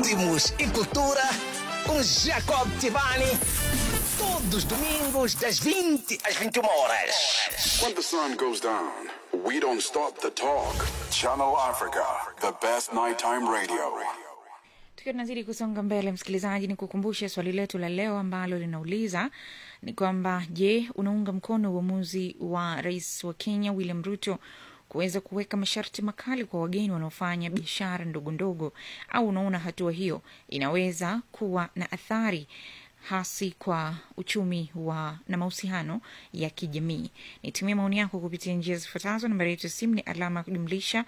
ritmos e cultura com Jacob Tivani. Todos os domingos das 20 às 21 horas. When the sun goes down, we don't stop the talk. Channel Africa, the best nighttime radio. Tukiwa tunazidi kusonga mbele, msikilizaji, ni kukumbusha swali letu la leo ambalo linauliza ni kwamba je, unaunga mkono uamuzi wa Rais wa Kenya William Ruto kuweza kuweka masharti makali kwa wageni wanaofanya biashara ndogo ndogo, au unaona hatua hiyo inaweza kuwa na athari hasi kwa uchumi na mahusiano ya kijamii? Nitumie maoni yako kupitia njia zifuatazo. Nambari yetu ya simu ni alama ya kujumlisha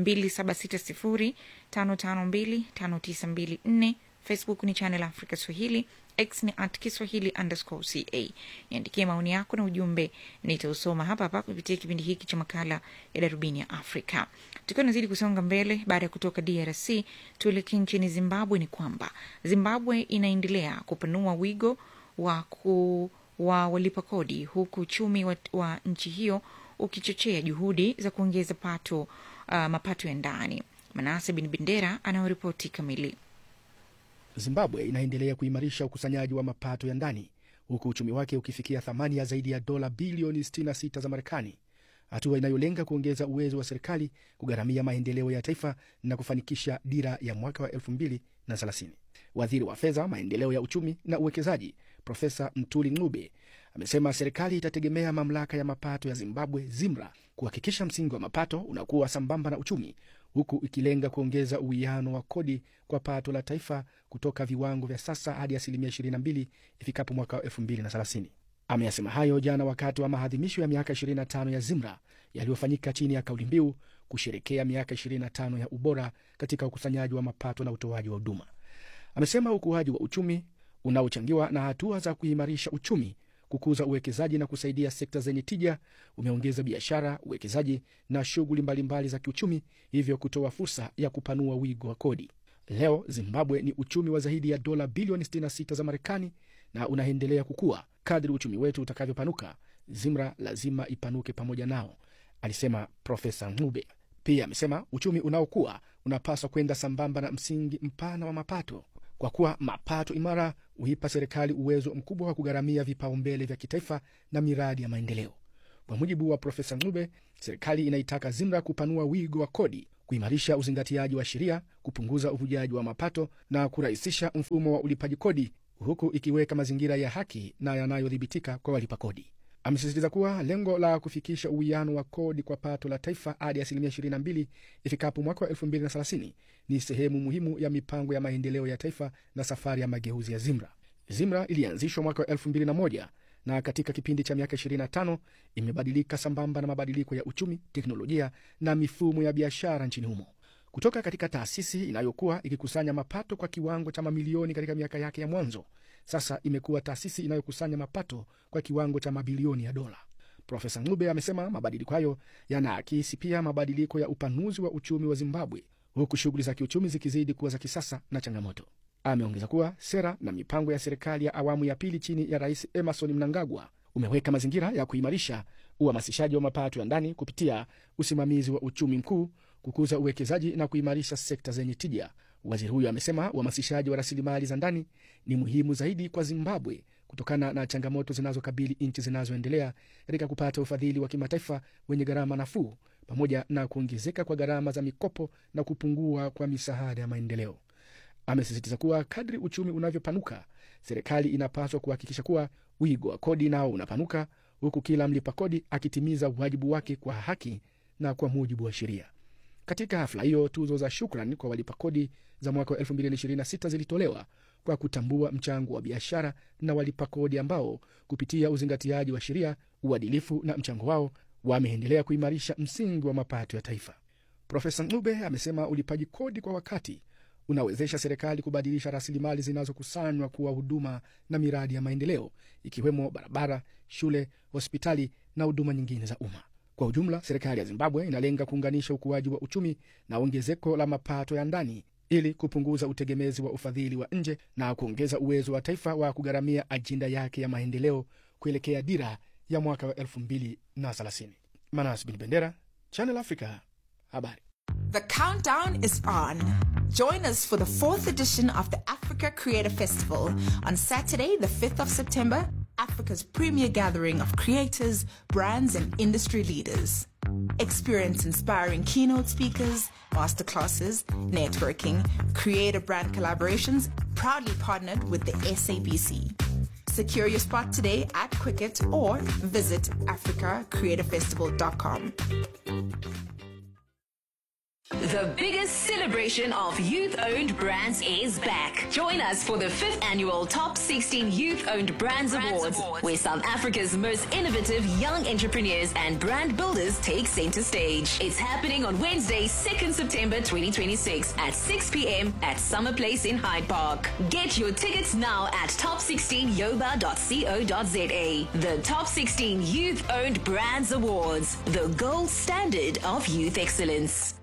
276055259254. Facebook ni Channel Africa Swahili, X ni @Kiswahili_CA. Niandikie maoni yako na ujumbe, nitausoma hapa hapa kupitia kipindi hiki cha makala ya Darubini ya Afrika. Tukiwa nazidi kusonga mbele, baada ya kutoka DRC tuelekee nchini Zimbabwe. Ni kwamba Zimbabwe inaendelea kupanua wigo wa walipa kodi, huku uchumi wa nchi hiyo ukichochea juhudi za kuongeza mapato ya ndani. Manase bin Bendera anayoripoti kamili. Zimbabwe inaendelea kuimarisha ukusanyaji wa mapato ya ndani, huku uchumi wake ukifikia thamani ya zaidi ya dola bilioni 66 za Marekani, hatua inayolenga kuongeza uwezo wa serikali kugharamia maendeleo ya taifa na kufanikisha dira ya mwaka wa 2030. Waziri wa fedha, maendeleo ya uchumi na uwekezaji, Profesa Mthuli Ncube, amesema serikali itategemea mamlaka ya mapato ya Zimbabwe ZIMRA kuhakikisha msingi wa mapato unakuwa sambamba na uchumi, huku ikilenga kuongeza uwiano wa kodi kwa pato la taifa kutoka viwango vya sasa hadi 22% ifikapo mwaka 2030. Ameyasema hayo jana wakati wa maadhimisho ya miaka 25 ya ZIMRA yaliyofanyika chini ya kauli mbiu kusherekea miaka 25 ya ubora katika ukusanyaji wa mapato na utoaji wa huduma. Amesema ukuaji wa uchumi unaochangiwa na hatua za kuimarisha uchumi, kukuza uwekezaji na kusaidia sekta zenye tija umeongeza biashara, uwekezaji na shughuli mbalimbali za kiuchumi, hivyo kutoa fursa ya kupanua wigo wa kodi. Leo Zimbabwe ni uchumi wa zaidi ya dola bilioni 66 za Marekani na unaendelea kukua. Kadri uchumi wetu utakavyopanuka, ZIMRA lazima ipanuke pamoja nao, alisema Profesa Ncube. Pia amesema uchumi unaokua unapaswa kwenda sambamba na msingi mpana wa mapato, kwa kuwa mapato imara huipa serikali uwezo mkubwa wa kugharamia vipaumbele vya kitaifa na miradi ya maendeleo. Kwa mujibu wa Profesa Ncube, serikali inaitaka ZIMRA kupanua wigo wa kodi, kuimarisha uzingatiaji wa sheria, kupunguza uvujaji wa mapato na kurahisisha mfumo wa ulipaji kodi, huku ikiweka mazingira ya haki na yanayodhibitika kwa walipa kodi. Amesisitiza kuwa lengo la kufikisha uwiano wa kodi kwa pato la taifa hadi 22% ifikapo mwaka wa 2030 ni sehemu muhimu ya mipango ya maendeleo ya taifa na safari ya mageuzi ya ZIMRA. ZIMRA ilianzishwa mwaka wa 2001 na katika kipindi cha miaka 25 imebadilika sambamba na mabadiliko ya uchumi, teknolojia na mifumo ya biashara nchini humo. Kutoka katika taasisi inayokuwa ikikusanya mapato kwa kiwango cha mamilioni katika miaka yake ya mwanzo, sasa imekuwa taasisi inayokusanya mapato kwa kiwango cha mabilioni ya dola. Profesa Ncube amesema mabadiliko hayo yanaakisi pia mabadiliko ya upanuzi wa uchumi wa Zimbabwe, huku shughuli za kiuchumi zikizidi kuwa za kisasa na changamoto. Ameongeza kuwa sera na mipango ya serikali ya awamu ya pili chini ya Rais Emmerson Mnangagwa umeweka mazingira ya kuimarisha uhamasishaji wa mapato ya ndani kupitia usimamizi wa uchumi mkuu, kukuza uwekezaji na kuimarisha sekta zenye tija. Waziri huyo amesema uhamasishaji wa rasilimali za ndani ni muhimu zaidi kwa Zimbabwe kutokana na changamoto zinazokabili nchi zinazoendelea katika kupata ufadhili wa kimataifa wenye gharama nafuu, pamoja na kuongezeka kwa gharama za mikopo na kupungua kwa misaada ya maendeleo. Amesisitiza kuwa kadri uchumi unavyopanuka, serikali inapaswa kuhakikisha kuwa wigo wa kodi nao unapanuka, huku kila mlipa kodi akitimiza wajibu wake kwa haki na kwa mujibu wa sheria. Katika hafla hiyo, tuzo za shukrani kwa walipa kodi za mwaka wa 2026 zilitolewa kwa kutambua mchango wa biashara na walipa kodi ambao kupitia uzingatiaji wa sheria, uadilifu na mchango wao wameendelea kuimarisha msingi wa mapato ya taifa. Profesa Ncube amesema ulipaji kodi kwa wakati unawezesha serikali kubadilisha rasilimali zinazokusanywa kuwa huduma na miradi ya maendeleo, ikiwemo barabara, shule, hospitali na huduma nyingine za umma. Kwa ujumla, serikali ya Zimbabwe inalenga kuunganisha ukuaji wa uchumi na ongezeko la mapato ya ndani ili kupunguza utegemezi wa ufadhili wa nje na kuongeza uwezo wa taifa wa kugharamia ajenda yake ya maendeleo kuelekea dira ya mwaka wa 2030. Manas bin Bendera, Channel Africa, habari. The countdown is on. Join us for the 4th edition of the Africa Creator Festival on Saturday, the 5th of September, Africa's premier gathering of creators, brands, and industry leaders. Experience inspiring keynote speakers, masterclasses, networking, creator brand collaborations, proudly partnered with the SABC. Secure your spot today at Quicket or visit africacreatorfestival.com. The biggest celebration of youth-owned brands is back. Join us for the 5th annual Top 16 Youth-Owned Brands Awards, where South Africa's most innovative young entrepreneurs and brand builders take center stage. It's happening on Wednesday, 2nd September 2026 at 6 p.m. at Summer Place in Hyde Park. Get your tickets now at top16yoba.co.za. The Top 16 Youth-Owned Brands Awards, the gold standard of youth excellence.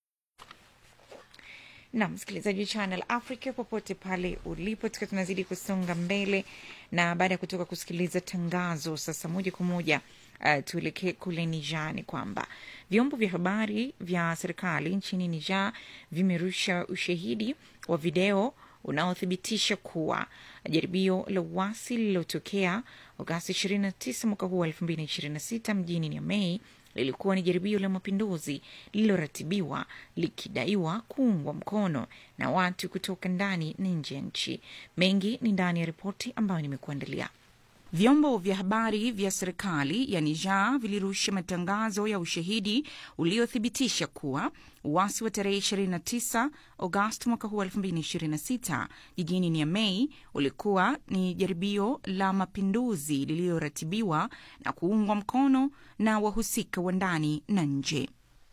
Na msikilizaji Channel Africa popote pale ulipo, tukiwa tunazidi kusonga mbele, na baada ya kutoka kusikiliza tangazo sasa moja kwa moja tuelekee kule Niger. Ni kwamba vyombo vya habari vya serikali nchini Niger vimerusha ushahidi wa video unaothibitisha kuwa jaribio la uasi lililotokea Agosti 29 mwaka huu 2026 mjini Niamey lilikuwa ni jaribio la mapinduzi lililoratibiwa likidaiwa kuungwa mkono na watu kutoka ndani na nje ya nchi. Mengi ni ndani ya ripoti ambayo nimekuandalia. Vyombo vya habari vya serikali ya Niger vilirusha matangazo ya ushahidi uliothibitisha kuwa uasi wa tarehe 29 Agosti mwaka huu 2026 jijini Niamey ulikuwa ni jaribio la mapinduzi lililoratibiwa na kuungwa mkono na wahusika wa ndani na nje,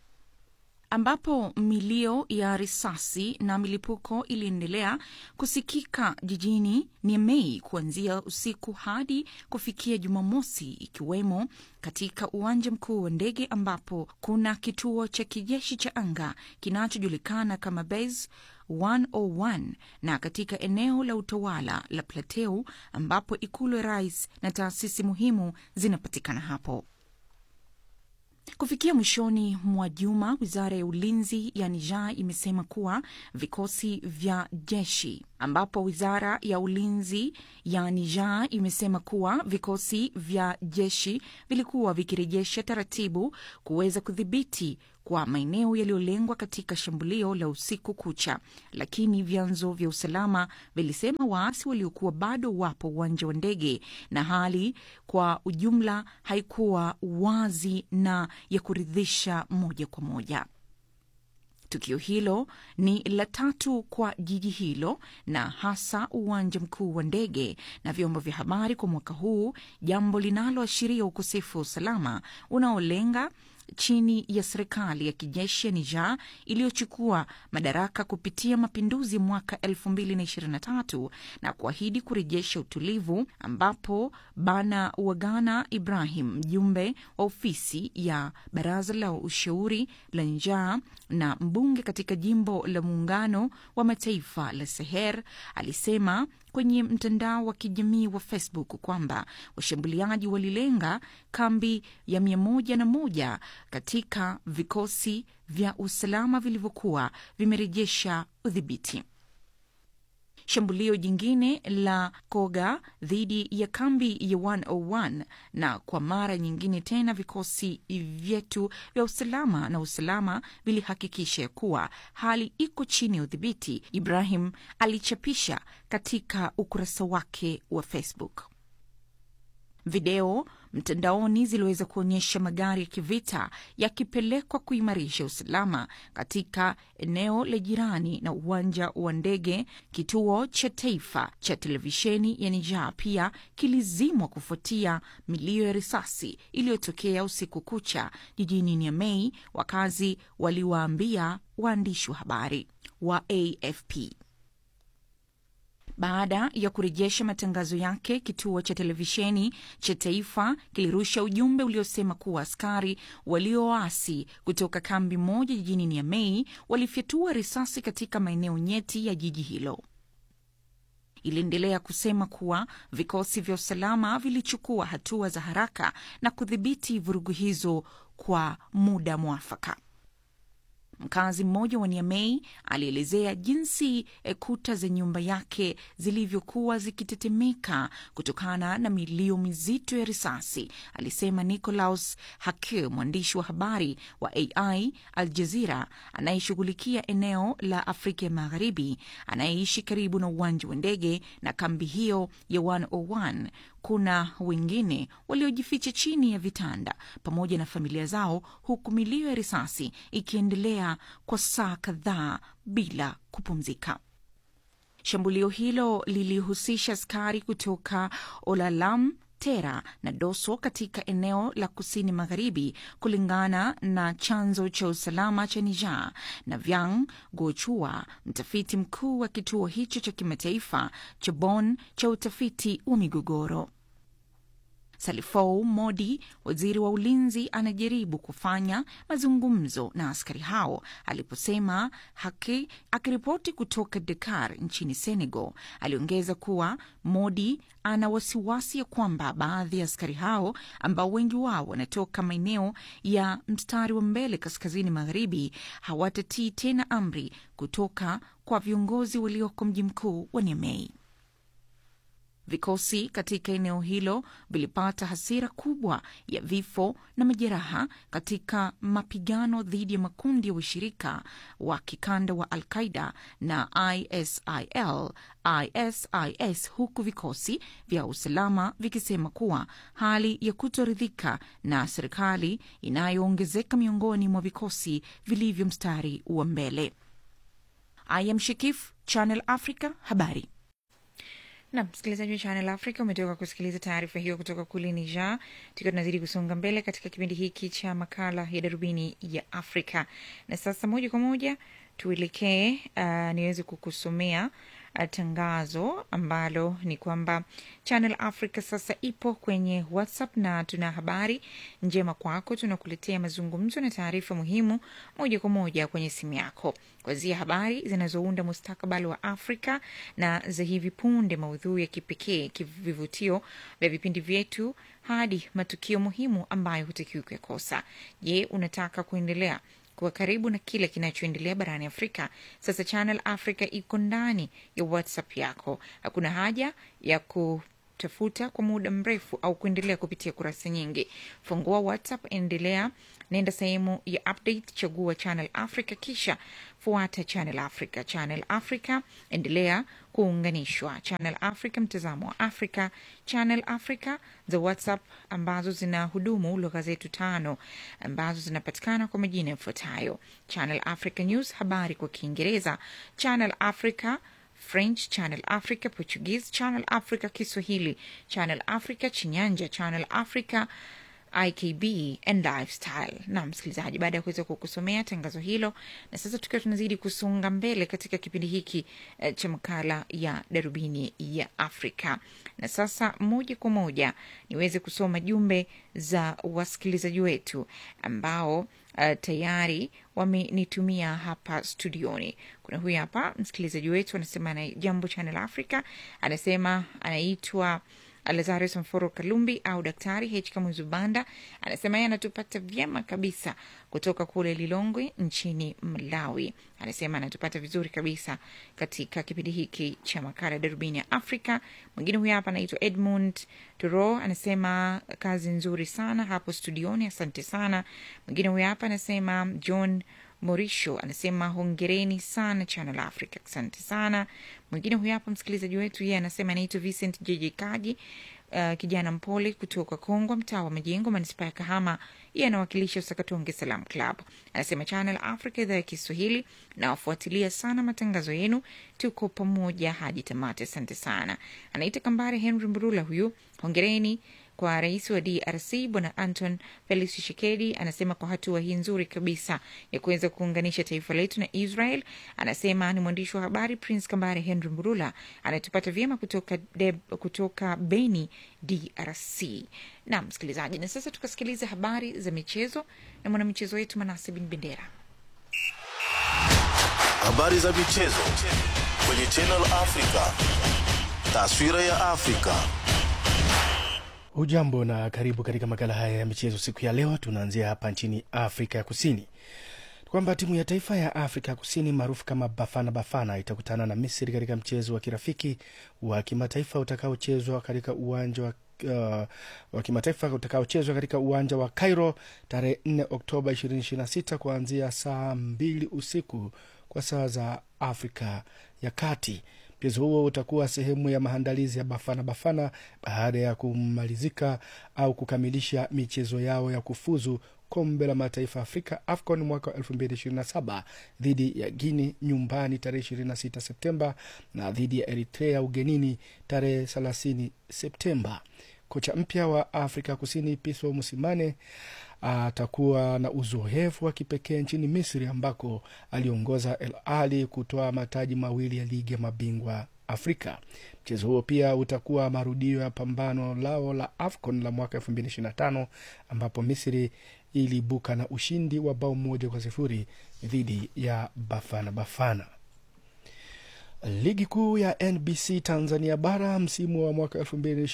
ambapo milio ya risasi na milipuko iliendelea kusikika jijini Niamey kuanzia usiku hadi kufikia Jumamosi, ikiwemo katika uwanja mkuu wa ndege ambapo kuna kituo cha kijeshi cha anga kinachojulikana kama Base 101 na katika eneo la utawala la Plateau ambapo ikulu ya rais na taasisi muhimu zinapatikana hapo. Kufikia mwishoni mwa juma, wizara ya ulinzi ya Niger imesema kuwa vikosi vya jeshi, ambapo wizara ya ulinzi ya Niger imesema kuwa vikosi vya jeshi vilikuwa vikirejesha taratibu kuweza kudhibiti kwa maeneo yaliyolengwa katika shambulio la usiku kucha, lakini vyanzo vya usalama vilisema waasi waliokuwa bado wapo uwanja wa ndege na hali kwa ujumla haikuwa wazi na ya kuridhisha moja kwa moja. Tukio hilo ni la tatu kwa jiji hilo na hasa uwanja mkuu wa ndege na vyombo vya habari kwa mwaka huu, jambo linaloashiria ukosefu wa usalama unaolenga chini ya serikali ya kijeshi ya Niger iliyochukua madaraka kupitia mapinduzi mwaka 2023 na kuahidi kurejesha utulivu, ambapo Bana Wagana Ibrahim, mjumbe wa ofisi ya baraza la ushauri la Niger na mbunge katika jimbo la muungano wa mataifa la Sahel, alisema kwenye mtandao wa kijamii wa Facebook kwamba washambuliaji walilenga kambi ya 101 katika vikosi vya usalama vilivyokuwa vimerejesha udhibiti. Shambulio jingine la Koga dhidi ya kambi ya 101 na kwa mara nyingine tena vikosi vyetu vya usalama na usalama vilihakikisha kuwa hali iko chini ya udhibiti, Ibrahim alichapisha katika ukurasa wake wa Facebook. Video mtandaoni ziliweza kuonyesha magari ya kivita yakipelekwa kuimarisha usalama katika eneo la jirani na uwanja wa ndege. Kituo cha taifa cha televisheni ya Niger pia kilizimwa kufuatia milio ya risasi iliyotokea usiku kucha jijini Niamey, wakazi waliwaambia waandishi wa habari wa AFP. Baada ya kurejesha matangazo yake, kituo cha televisheni cha taifa kilirusha ujumbe uliosema kuwa askari walioasi kutoka kambi moja jijini Niamey walifyatua risasi katika maeneo nyeti ya jiji hilo. Iliendelea kusema kuwa vikosi vya usalama vilichukua hatua za haraka na kudhibiti vurugu hizo kwa muda mwafaka. Mkazi mmoja wa Niamey alielezea jinsi kuta za nyumba yake zilivyokuwa zikitetemeka kutokana na milio mizito ya risasi. Alisema Nicolaus Hakim, mwandishi wa habari wa AI Al Jazeera anayeshughulikia eneo la Afrika ya Magharibi, anayeishi karibu na uwanja wa ndege na kambi hiyo ya 101. Kuna wengine waliojificha chini ya vitanda pamoja na familia zao, huku milio ya risasi ikiendelea kwa saa kadhaa bila kupumzika. Shambulio hilo lilihusisha askari kutoka Olalam, Tera na Doso katika eneo la kusini magharibi, kulingana na chanzo cha usalama cha Niger. Na Vyang Gochua, mtafiti mkuu wa kituo hicho cha kimataifa cha Bonn cha utafiti wa migogoro. Salifou Modi, waziri wa ulinzi, anajaribu kufanya mazungumzo na askari hao, aliposema Haki akiripoti kutoka Dakar nchini Senegal. Aliongeza kuwa Modi ana wasiwasi ya kwamba baadhi ya askari hao, ambao wengi wao wanatoka maeneo ya mstari wa mbele kaskazini magharibi, hawatatii tena amri kutoka kwa viongozi walioko mji mkuu wa Niamey. Vikosi katika eneo hilo vilipata hasira kubwa ya vifo na majeraha katika mapigano dhidi ya makundi ya washirika wa kikanda wa Al-Qaeda na ISIS, huku vikosi vya usalama vikisema kuwa hali ya kutoridhika na serikali inayoongezeka miongoni mwa vikosi vilivyo mstari wa mbele. I am Shikif, Channel Africa, habari. Na msikilizaji wa Channel Africa, umetoka kusikiliza taarifa hiyo kutoka kule Niger. Tukiwa tunazidi kusonga mbele katika kipindi hiki cha makala ya Darubini ya Afrika. Na sasa moja kwa moja tuelekee niweze kukusomea tangazo ambalo ni kwamba Channel Africa sasa ipo kwenye WhatsApp na tuna habari njema kwako. Tunakuletea mazungumzo na taarifa muhimu moja kwa moja kwenye simu yako, kuanzia habari zinazounda mustakabali wa Afrika na za hivi punde, maudhui ya kipekee, vivutio vya vipindi vyetu, hadi matukio muhimu ambayo hutakiwi kukosa. Je, unataka kuendelea kwa karibu na kile kinachoendelea barani Afrika? Sasa Channel Africa iko ndani ya WhatsApp yako. Hakuna haja ya kutafuta kwa muda mrefu au kuendelea kupitia kurasa nyingi. Fungua WhatsApp, nenda sehemu ya update, chagua Channel Africa, kisha fuata Channel Africa. Channel Africa, endelea kuunganishwa. Channel Africa, mtazamo wa Afrika. Channel Africa za WhatsApp ambazo zina hudumu lugha zetu 5 ambazo zinapatikana kwa majina yafuatayo: Channel Africa News, habari kwa Kiingereza; Channel Africa French; Channel Africa Portuguese; Channel Africa Kiswahili; Channel Africa Chinyanja; Channel Africa IKB and Lifestyle. Na msikilizaji, baada ya kuweza kukusomea tangazo hilo, na sasa tukiwa tunazidi kusonga mbele katika kipindi hiki cha makala ya Darubini ya Afrika. Na sasa moja kwa moja niweze kusoma jumbe za wasikilizaji wetu ambao tayari wamenitumia hapa studioni. Kuna huyu hapa msikilizaji wetu anasema na jambo Channel Africa, anasema anaitwa Lazarus Mforo Kalumbi au Daktari H. Kamuzubanda. Anasema yeye anatupata vyema kabisa kutoka kule Lilongwe nchini Malawi. Anasema anatupata vizuri kabisa katika kipindi hiki cha makala Darubini ya Afrika. Mwingine huyu hapa anaitwa Edmund Turo, anasema kazi nzuri sana hapo studioni, asante sana. Mwingine huyu hapa anasema John Morisho, anasema hongereni sana Channel Africa, asante sana. Mwingine huyu hapa msikilizaji wetu, yeye anasema anaitwa Vincent JJ Kaji, kijana mpole kutoka Kongo, mtaa wa Majengo, manispaa ya Kahama. Yeye anawakilisha Usakatonge Salam Club. Anasema Channel Africa idhaa ya Kiswahili, na wafuatilia sana matangazo yenu, tuko pamoja hadi tamati, asante sana. Anaita Kambare Henry Mburula huyu, hongereni kwa rais wa DRC Bwana Anton Felix Tshisekedi. Anasema kwa hatua hii nzuri kabisa ya kuweza kuunganisha taifa letu na Israel. Anasema ni mwandishi wa habari Prince Kambare Henry Mburula, anatupata vyema kutoka Beni, DRC. Na msikilizaji, na sasa tukasikiliza habari za michezo na mwanamichezo wetu Manase bin Bendera. Habari za michezo kwenye Channel Africa, taswira ya Afrika. Hujambo na karibu katika makala haya ya michezo siku ya leo. Tunaanzia hapa nchini Afrika ya Kusini. kwamba timu ya taifa ya Afrika Kusini maarufu kama Bafana Bafana itakutana na Misri katika mchezo wa kirafiki wa kimataifa utakaochezwa katika uwanja wa Cairo tarehe 4 Oktoba 2026 kuanzia saa 2 usiku kwa saa za Afrika ya Kati. Mchezo huo utakuwa sehemu ya maandalizi ya Bafana Bafana baada ya kumalizika au kukamilisha michezo yao ya kufuzu kombe la mataifa Afrika AFCON mwaka 2027 dhidi ya Guinea nyumbani tarehe 26 Septemba na dhidi ya Eritrea ugenini tarehe 30 Septemba. Kocha mpya wa Afrika Kusini Pitso Mosimane atakuwa na uzoefu wa kipekee nchini Misri ambako aliongoza El Ahly kutoa mataji mawili ya ligi ya mabingwa Afrika. Mchezo huo pia utakuwa marudio ya pambano lao la AFCON la mwaka 2025 ambapo Misri ilibuka na ushindi wa bao 1-0 dhidi ya Bafana Bafana. Ligi kuu ya NBC Tanzania bara msimu wa mwaka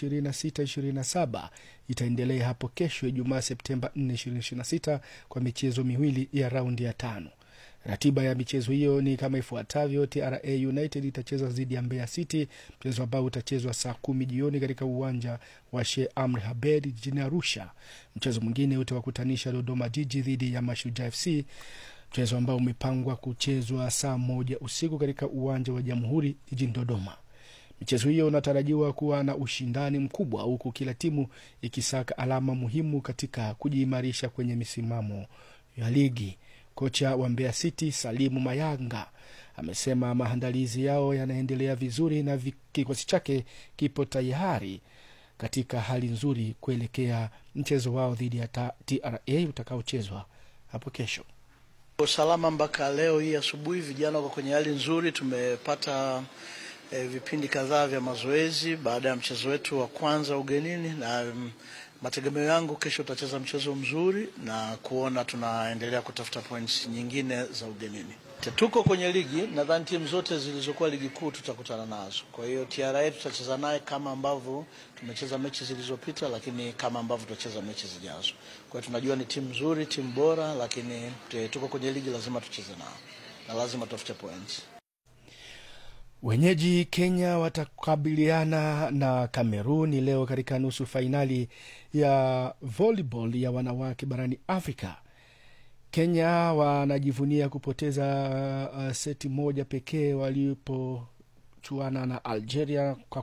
2026-27 itaendelea hapo kesho Ijumaa Septemba 4, 2026 kwa michezo miwili ya raundi ya 5. Ratiba ya michezo hiyo ni kama ifuatavyo: TRA United itacheza dhidi ya Mbeya City, mchezo ambao utachezwa saa 10 jioni katika uwanja wa Sheikh Amri Abeid jijini Arusha. Mchezo mwingine utawakutanisha Dodoma Jiji dhidi ya Mashujaa FC, mchezo ambao umepangwa kuchezwa saa 1 usiku katika uwanja wa Jamhuri jijini Dodoma. Michezo hiyo unatarajiwa kuwa na ushindani mkubwa huku kila timu ikisaka alama muhimu katika kujiimarisha kwenye misimamo ya ligi. Kocha wa Mbeya City Salimu Mayanga amesema maandalizi yao yanaendelea vizuri na kikosi chake kipo tayari katika hali nzuri kuelekea mchezo wao dhidi ya TRA utakaochezwa hapo kesho. Usalama mpaka leo hii asubuhi vijana wako kwenye hali nzuri. Tumepata vipindi kadhaa vya mazoezi baada ya mchezo wetu wa kwanza ugenini, na mategemeo yangu kesho tutacheza mchezo mzuri na kuona tunaendelea kutafuta points nyingine za ugenini. Tuko kwenye ligi, nadhani timu zote zilizokuwa ligi kuu tutakutana nazo. Kwa hiyo TRA tutacheza naye kama ambavyo tumecheza mechi zilizopita, lakini kama ambavyo tutacheza mechi zijazo. Kwa hiyo tunajua ni timu nzuri, timu bora, lakini tuko kwenye ligi, lazima tucheze nao na lazima tutafute points. Wenyeji Kenya watakabiliana na Kameruni leo katika nusu fainali ya volleyball ya wanawake barani Afrika. Kenya wanajivunia kupoteza seti moja pekee walipochuana na Algeria kwa